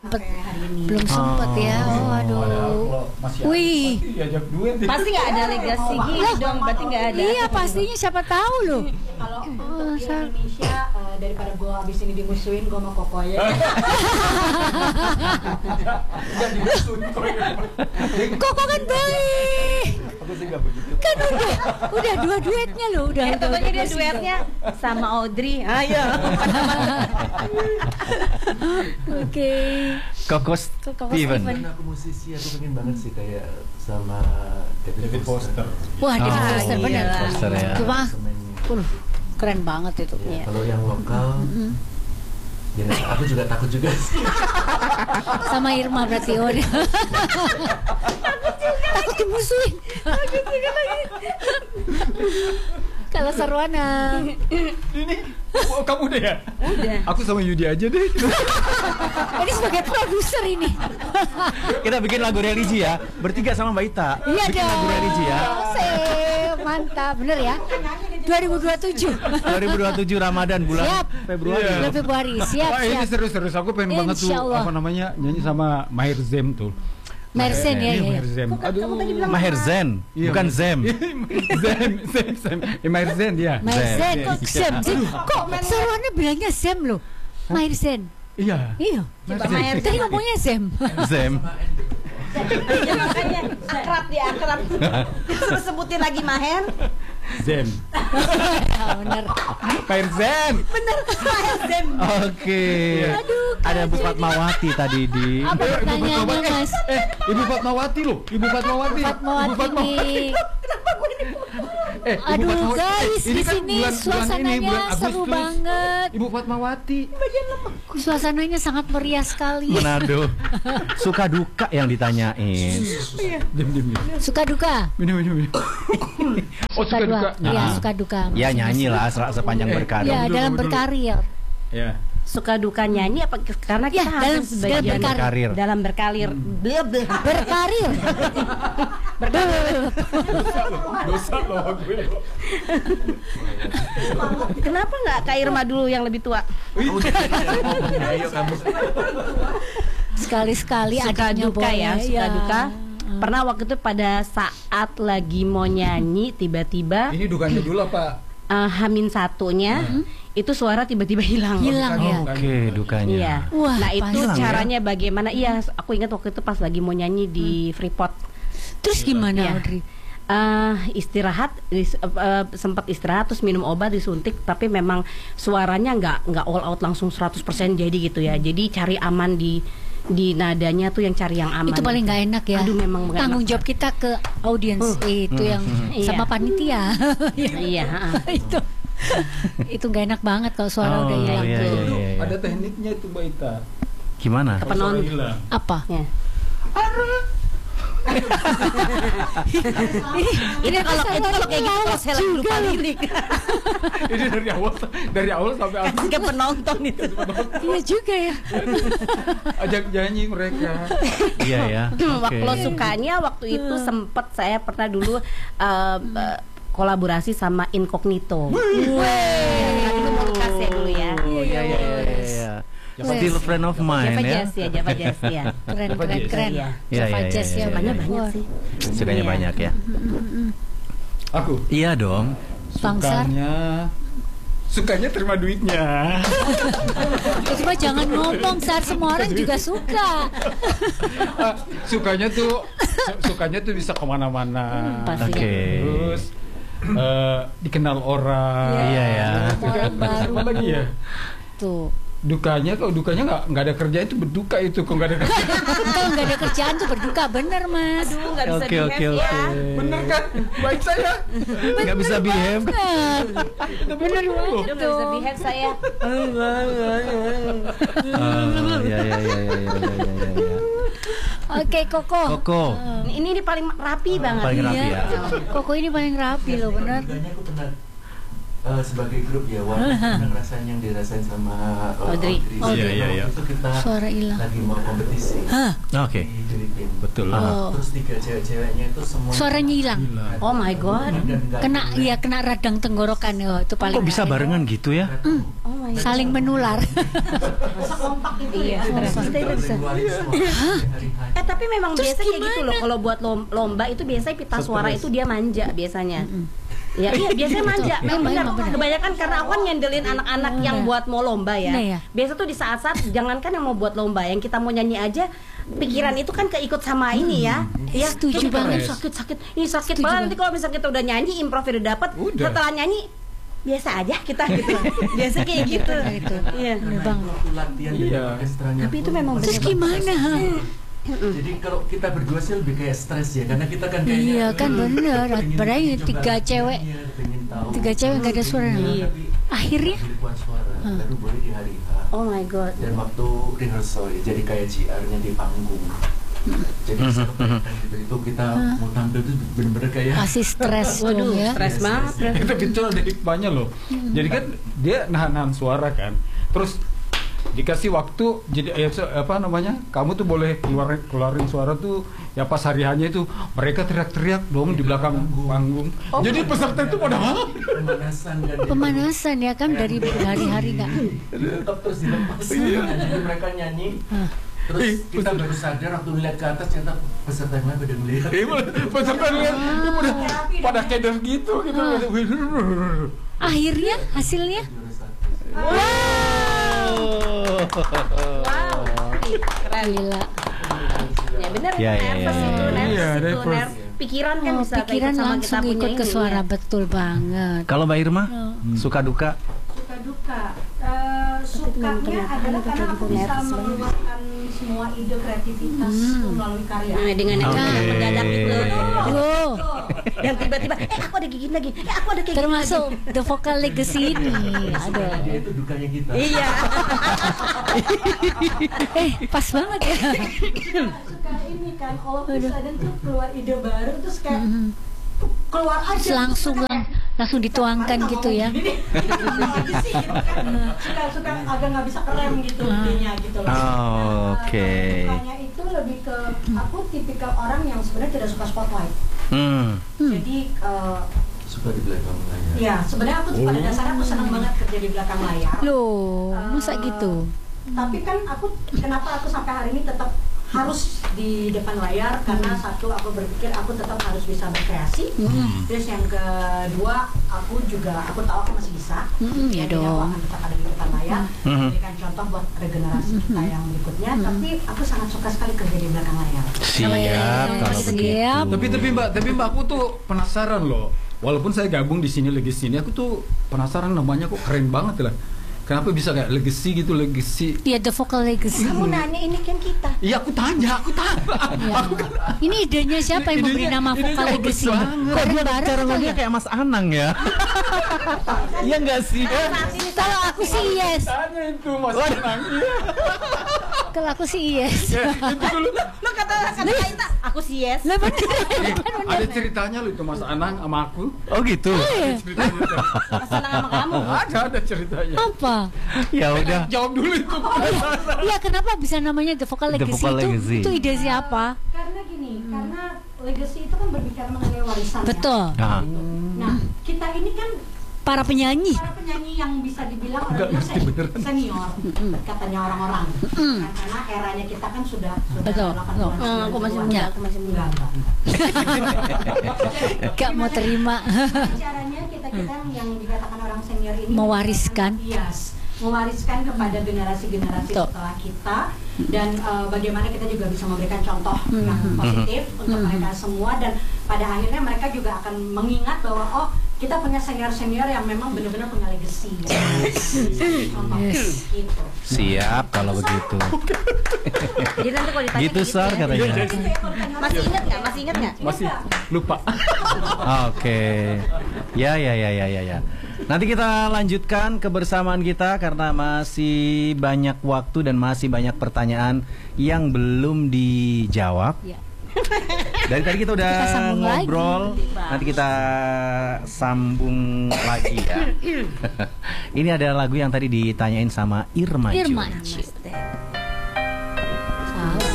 Belum sempet ya. Oh, aduh. Wih. Pasti nggak ada legasi gini dong, berarti nggak ada. Iya pastinya, siapa tahu loh. Kalau untuk di Indonesia daripada gue abis ini dimusuhin, gue mau Koko aja. Koko kan baik. Kan udah dua duetnya loh, udah. Contohnya dia duetnya sama Audrey. Ayo. Oke. Koko Steven. Karena aku musisi, aku pengen banget sih kayak sama David Foster. Wah, David Foster benar. Foster ya. Cuma keren banget itu. Ya, kalau yang lokal, ya aku juga takut juga sih. Sama Irma berarti takut dimusuhin. Takut juga lagi. Kalau Sarwana. Ini kamu udah ya? Udah. Aku sama Yudi aja deh. Ini sebagai produser ini. Kita bikin lagu religi ya, bertiga sama Mbak Ita. Iya bikin dong. lagu religi ya. Mantap, bener ya. 2027. 2027 Ramadan bulan Siap. Februari. Iya. Bulan Februari. Siap, Wah, ini siap. serius-serius. Aku pengen banget tuh Insyaallah. apa namanya nyanyi sama Maher Zain tuh. Mersen ya, Iya, ya. Maher Zain. Aduh. Maher Zen, Iya, bukan Maher. Zem. Zem. Maher Zain dia. Mersen kok Zem. Zem. Kok Sarwana bilangnya Zem loh. Mersen. Iya. Iya. Coba Maher Tadi ngomongnya Zem. Zem. Ya, makanya akrab dia akrab. Terus sebutin lagi Maher. Zem. Ya bener. Maher Zain. Bener Maher Zem. Oke. Aduh, Ada Bu Fatmawati tadi di. Apa pertanyaannya Mas? Ibu Fatmawati loh. Ibu Fatmawati. Fatmawati nih. Ibu Aduh Fatmawati. guys, Ini di kan sini bulan suasananya ini, bulan seru Agustus. banget. Ibu Fatmawati. Suasananya sangat meriah sekali. Manado. Suka duka yang ditanyain. Diam. Suka duka. Minum. Oh, suka duka. Iya, suka duka. Ya nyanyi lah sepanjang berkarya. Ya, dalam Dulu. berkarir. Ya. Suka duka nyanyi apa karena kita Ya, harus sebagian berkarir. dalam berkarir. Berkarir. Dosa loh gue. Kenapa nggak Kak Irma dulu yang lebih tua? Ayo kamu. Sekali-sekali Suka adiknya duka boleh. ya, suka duka. Pernah waktu itu pada saat lagi mau nyanyi tiba-tiba Ini dukanya dulu apa? Hamin satunya itu suara tiba-tiba hilang. Hilang ya. Oke, dukanya. Iya. Wah, Nah itu pasti. caranya bagaimana? Iya, aku ingat waktu itu pas lagi mau nyanyi di Freeport. Terus gimana, Iya. Audrey? Istirahat, sempat istirahat terus minum obat disuntik, tapi memang suaranya nggak all out langsung 100% jadi gitu ya. Jadi cari aman di nadanya tuh yang cari yang aman. Itu paling nggak enak ya. Aduh, memang nggak Tanggung enak. jawab kita ke audiens itu yang sama Iya. panitia. Iya. Itu nggak enak banget kalau suara udah hilang. iya, tuh. iya, iya. Ada tekniknya itu Mbak Ita. Gimana? Ke penonton. Hilang. Apa? Ya. Ini kalau kayak gitu kalau saya lagi lupa lirik. Ini dari awal sampai akhir. Ke penonton itu. Iya juga ya. Ajak nyanyi mereka. Iya ya. Kalau sukanya waktu itu sempet saya pernah dulu kolaborasi sama Incognito. Itu mau kasih dulu ya. Oh iya iya. Still friend of mine Java ya. Jazz ya, Java Jazz ya. Keren. Iya. Java Jazz ya. Sukanya banyak sih. Sukanya Iya. banyak ya. Aku Iya dong. Bangsar. sukanya terima duitnya. Cuma jangan ngomong, Sar, semua orang juga suka. Sukanya tuh bisa kemana-mana. Pasti. Oke. Terus dikenal orang. Iya ya. Orang baru. Apa lagi ya? Tuh. Dukanya nggak ada kerjaan itu berduka itu kok nggak ada kerjaan. Kalau nggak ada kerjaan tuh berduka, bener Mas. Aduh, nggak bisa Oke, di-have oke, ya. oke. Bener kan? Baik saya. Nggak bisa behave. Bener banget Aduh, nggak bisa behave saya. Ya ya ya ya. Oke, Koko. Koko. Ini paling rapi banget. Paling rapi Iya. ya. Koko ini paling rapi loh, bener. Dukanya aku pernah sebagai grup ya, pernah ngerasain yang dirasain sama Audrey. Iya, iya, iya. Itu kita Suara hilang. lagi mau kompetisi Oke. di Filipina. Betul. Oh. Terus 3 cewek-ceweknya itu semua Suaranya hilang. Oh my god. Kena radang tenggorokan, oh, itu paling Kok bisa nggak enak. barengan gitu ya? Oh my god. Saling menular. Kompak gitu Iya, stay Kalau listen. ngeluarin suara hari-hari. Tapi memang Terus biasa kayak gitu gimana? loh. Kalau buat lomba itu biasanya pita suara itu dia manja biasanya. Ya, iya biasanya manja. Memang benar. Kebanyakan karena aku kan nyandelin anak-anak yang buat mau lomba ya. Nah, ya. Biasa tuh di saat-saat jangankan yang mau buat lomba, yang kita mau nyanyi aja pikiran itu kan keikut sama ini ya. Ya, Setuju terus banget. sakit. Ini sakit Setuju banget. banget. Nanti kalau misalnya kita udah nyanyi, improv udah dapet, Udah. setelah nyanyi biasa aja kita gitu. Biasa kayak gitu. Gitu. Iya. Bener Karena bang. itu waktu latihan Iya. dari orkestranya Tapi itu pun memang masih Terus bener. gimana? Ha? Jadi kalau kita berdua sih lebih kayak stres ya, karena kita kan kayaknya Iya kan bener. pengen Padahal coba tiga cewek, latihannya, pengen tahu. 3 cewek nggak ada suara. Iya, tapi Akhirnya? ribuan suara baru boleh di hari H. Oh my god. Dan waktu rehearsal ya, jadi kayak GR-nya di panggung. Jadi sekepekan gitu, itu kita mau tampil itu bener-bener kayak Masih stres dong Waduh, ya. stres banget. Tapi itu ada hikmahnya loh. Jadi kan dia nahan suara kan. Terus dikasih waktu, jadi apa namanya? Kamu tuh boleh keluarin suara tuh ya pas hari hanya itu mereka teriak-teriak dong di belakang panggung. Jadi peserta itu pada pemanasan kan. Pemanasan ya kan dari berhari-hari nggak. Tetap terus dilepas. Jadi mereka nyanyi. Terus kita baru sadar waktu ngeliat ke atas ternyata peserta yang lain pada ngeliat. peserta lihat dia pada keder gitu. Akhirnya hasilnya Juara satu. Wow. Keren. gila. Ya bener, Ya, ya, nervous ya, itu, ya. nervous Iya, itu, nervous. pikiran kan Oh, bisa pikiran keikut sama langsung kita ikut punya ke ini, suara ya. betul banget. Kalau Mbak Irma, suka duka? Suka duka. Sukanya adalah karena aku bisa mengeluarkan semua ide kreativitas melalui karya. Nah, dengan Oke. cara mendadak itu. Wow, Dan tiba-tiba, aku ada gigit lagi, aku ada kayak gini termasuk lagi. The Vocal Legacy ini. Aduh. Dia itu dukanya kita. Iya. Pas banget ya. Suka ini kan, all of a sudden tuh keluar ide baru terus kayak keluar aja. Terus langsung dituangkan gitu ya. Suka agak nggak bisa kerem gitu idenya gitu loh. Oh, oke. Sukanya itu lebih ke aku tipikal orang yang sebenarnya tidak suka spotlight. Jadi Suka di belakang layar. ya sebenarnya aku tuh pada dasarnya aku senang banget kerja di belakang layar. Loh, masa gitu? Tapi kan kenapa aku sampai hari ini tetap harus di depan layar karena satu aku berpikir aku tetap harus bisa berkreasi. Terus yang kedua aku tahu aku masih bisa. Ya Jadi aku dong. akan tetap ada di depan layar. Memberikan contoh buat regenerasi kita yang berikutnya. Tapi aku sangat suka sekali kerja di belakang layar. Siap kalau begitu. Siap. Tapi mbak aku tuh penasaran loh. Walaupun saya gabung di sini Legacy ini, aku tuh penasaran namanya kok keren banget lah. Kenapa bisa kayak legacy gitu, legacy? Iya, The Vocal Legacy. Kamu nanya ini kan kita. Iya aku tanya. Ya. Ini idenya siapa yang memberi nama idenya Vocal bagus Legacy? banget. Kok Keren dia bareng cara kali ngomongnya ya? kayak Mas Anang ya? Iya nggak sih? Kalau aku sih yes. Tanya itu Mas Anang. Kalau aku sih yes. Lo kata kita, aku sih yes. Lah bener. Ada ceritanya loh itu Mas Anang sama aku. Oh gitu. Ceritanya. Senang sama kamu. Ada ceritanya. Apa? Ya udah. Jawab dulu itu. Iya, kenapa bisa namanya The Vocal The Legacy Vocal itu? Legacy. Itu ide siapa? Karena gini, karena legacy itu kan berbicara mengenai warisan. ya. Betul. Nah, Nah, kita ini kan Para penyanyi. para penyanyi yang bisa dibilang Nggak orangnya ngerti beneran. senior, katanya orang-orang. Karena eranya kita kan sudah Betul, 80-an. betul. Aku masih muda, aku masih muda. Enggak. Gak mau terima. Caranya kita yang dikatakan orang senior ini Mewariskan. Yes, mewariskan kepada generasi-generasi Betul. setelah kita dan bagaimana kita juga bisa memberikan contoh yang positif untuk mereka semua dan pada akhirnya mereka juga akan mengingat bahwa oh kita punya senior-senior yang memang benar-benar punya legacy. Contoh gitu. siap kalau begitu. Jadi nanti kalau ditanya Gitu kayak Sar ya. katanya. Masih ingat nggak? Masih ingat nggak? Masih lupa. Oke. Ya. Nanti kita lanjutkan kebersamaan kita karena masih banyak waktu dan masih banyak pertanyaan yang belum dijawab. Ya. Dari tadi kita udah Kita sambung ngobrol, nanti kita sambung lagi ya. Ini adalah lagu yang tadi ditanyain sama Irma Jun. Irma Jun.